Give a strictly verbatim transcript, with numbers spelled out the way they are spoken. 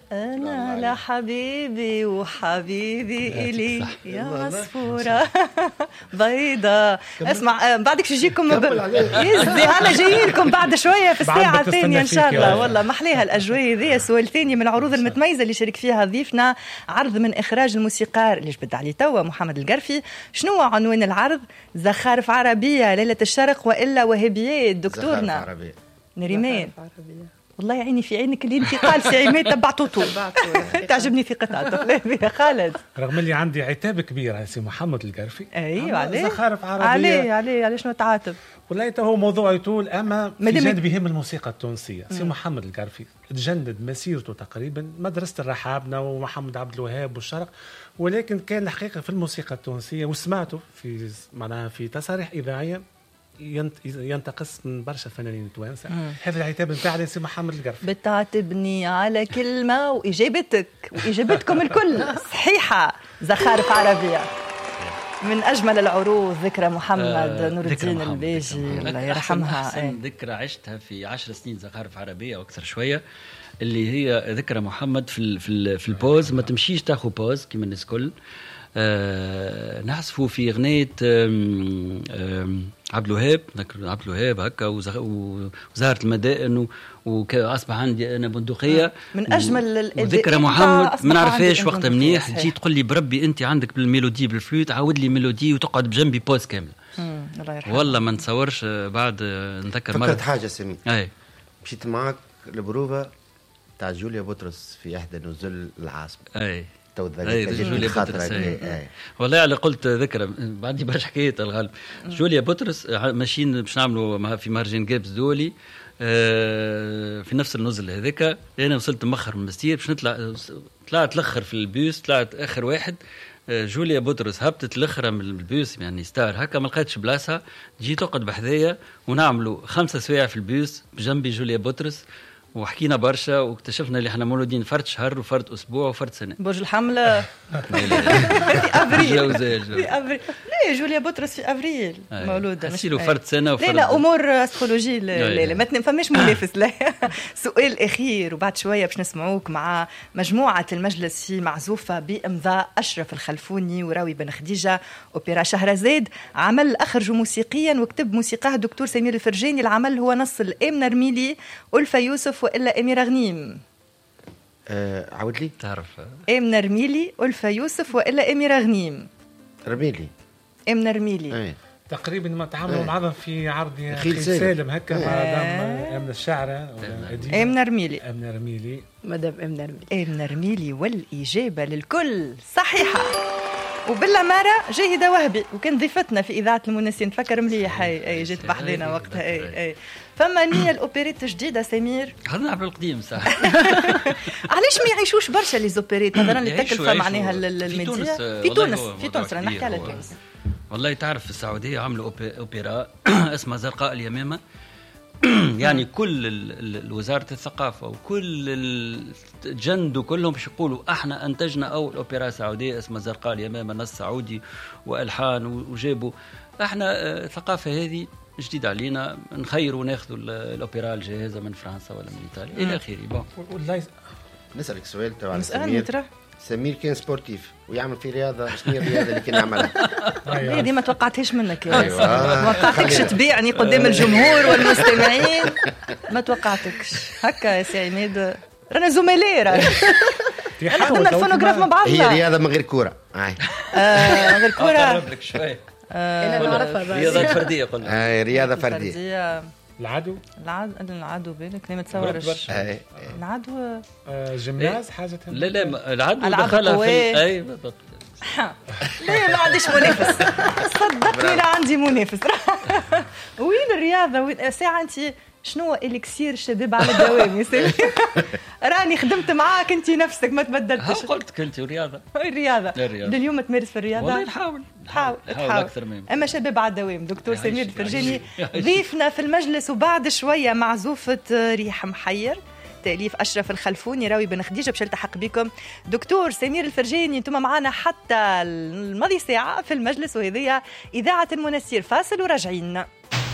أنا لحبيبي وحبيبي إلي يا عصفورة بيضة. اسمع بعدك شو يجيكم يزدي أنا جايينكم بعد شوية في الساعة الثانية إن شاء الله. والله محليها الأجواء ذي. سؤال ثاني من العروض المتميزة اللي شارك فيها ضيفنا، عرض من إخراج الموسيقار اللي جبت عليه توا محمد القرفي. شنو عنوان العرض؟ زخارف عربية ليلة الشرق وإلا وهبيات. دكتورنا نريمان والله يعيني في عينك اللي انت قال في عيني تبعتو طول تعجبني في قطعته. خالد رغم اللي عندي عتاب كبير سي محمد القرفي. ايوه عليه زخارف عربيه عليه عليه عليه شنو تعاتب؟ والله هو موضوع يطول، اما في جانب يهم الموسيقى التونسيه. سي محمد القرفي تجند مسيرته تقريبا مدرسه الرحابنه ومحمد عبد الوهاب والشرق، ولكن كان الحقيقه في الموسيقى التونسيه وسمعته في معناها في تصاريح اذاعيه ينتقص من برشا فنانين توانسه. هذا العتاب نتاع سي محمد القرفي. بتعاتبني على كلمه واجابتك واجابتكم الكل صحيحه. زخارف عربيه من اجمل العروض. ذكرى محمد آه نور الدين الباجي الله يرحمها. احسن, أحسن ذكرى عشتها في عشر سنين زخارف عربيه واكثر شويه، اللي هي ذكرى محمد في ال في, ال في البوز. ما تمشيش تاخذ بوز كيما الناس الكل. آه نعزفوا في اغنيه عبد الوهاب، نذكر عبد الوهاب هكا وزهرة المدائن واصبح عندي انا بندقيه من اجمل وذكرى محمد. ما نعرفهاش وقت منيح تجي تقول لي بربي انت عندك بالميلودي بالفلوت عاود لي ميلودي وتقعد بجنبي بوز كامله. الله يرحمه. والله ما نتصورش بعد. نذكر مره حاجه سمي اي مشيت معك البروفه تاع جوليا بطرس في احدى نزول العاصمه. اي اي جوليا بطرس. والله على قلت ذكرى بعدي باش حكيت الغالب. جوليا بطرس ماشيين باش نعملوا في مهرجان جابس دولي في نفس النزل هذاك. انا وصلت مخر من المستير باش نطلع، طلعت الاخر في البيوس، طلعت اخر واحد. جوليا بطرس هبطت الاخرى من البيوس يعني ستار هكا، ما لقيتش بلاصه. جيت اقعد بحذايا ونعملوا خمسة سوايع في البيوس بجنبي جوليا بطرس، وحكينا برشا واكتشفنا اللي احنا مولودين فرد شهر وفرد اسبوع وفرد سنه. برج الحمله في ابريل. في ابريل ليه جوليا بطرس في ابريل مولوده؟ مش له فرد سنه وفرد. لا لا امور استرولوجي. لا لا ما فماش منافس. لا سؤال اخير وبعد شويه باش نسمعوك مع مجموعه المجلس في معزوفه بامضاء اشرف الخلفوني وراوي بن خديجه. اوبرا شهرزاد عمل اخرج موسيقيا وكتب موسيقاه الدكتور سمير الفرجاني. العمل هو نص الامنه رميلي ألفة يوسف وإلا أميرة غنيم. أه عاود لي تعرف أمنة رميلي ألفة يوسف وإلا أميرة غنيم. رميلي أمنة رميلي أيه. تقريبا ما تعاملوا معهم في عرض خيل سالم هكا مع دام أمن الشاعرة أمنة رميلي. أمنة رميلي مدام أمنة رميلي. أمنة رميلي والإجابة للكل صحيحة. وبالأمارة جاهدة وهبي وكان ضيفتنا في إذاعة المنسين. فكر مليح هاي جيت بحذنا وقتها. أي أي فما نية الأوبريت جديدة سمير. خلنا على القديم صح. علاش ما يعيشوش برشا لي زوبريت هذا اللي تكلفة معناها الميديا في تونس؟ في تونس رانا نحكي على تونس. والله تعرف في السعودية عملوا أوبرا اسمها زرقاء اليمامة. يعني كل وزارة الثقافة وكل الجند كلهم باش يقولوا احنا انتجنا اول اوبرا سعودية اسمها زرقاء اليمامة، نص سعودي والحان وجابوا. احنا الثقافة هذه جديد علينا، نخيروا وناخذوا الاوبرا الجاهزة من فرنسا ولا من ايطاليا الى اخره. والله نسألك سؤال تبع سمير. سمير كان سبورتيف ويعمل في رياضه، شنو هي الرياضه اللي كان يعملها؟ هذه ما توقعتهاش منك يا أيوة. ما توقعتكش تبيعني قدام الجمهور والمستمعين. ما توقعتكش هكا يا سي عماد. رانا زملاء رانا خدمنا الفونوغراف مع بعضنا. هي رياضه من غير كوره. آه غير كوره. اقرب لك شوي. انا نعرفها رياضات فرديه قلنا. اي رياضه فرديه. العدو العدو العدو بالك ما تصورش. العدو جمناز حاجه. لا لا العدو دخلها في اي بالضبط. لا ما عنديش منافس صدقني. لا عندي منافس. وين الرياضه؟ وين ساعه انت شنو اليكسير الشباب على الدوام يا سيدي؟ راني خدمت معاك انت نفسك ما تبدلتش. قلت كنت رياضه الرياضه اليوم تمارس في الرياضه. والله نحاول نحاول نحاول اكثر من اما شباب على الدوام. دكتور سمير الفرجاني ضيفنا في المجلس، وبعد شويه معزوفه ريح محير تأليف أشرف الخلفوني راوي بن خديجة باش التحق بكم. دكتور سمير الفرجاني انتم معنا حتى الماضي ساعة في المجلس، وهذه إذاعة المنسير. فاصل وراجعين.